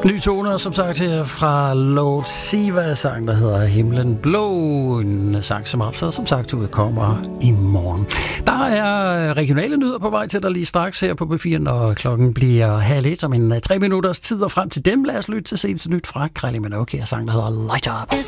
Ny toner, som sagt, her fra Lord Siva, sang, der hedder Himlen Blå. En sang, som altså, som sagt, udkommer i morgen. Der er regionale nyheder på vej til dig lige straks her på B4, når klokken bliver 1:30 om en 3 minutters tid, og frem til dem, lad os lytte til seneste nyt fra Kylie Minogue, her sang, der hedder Light Up.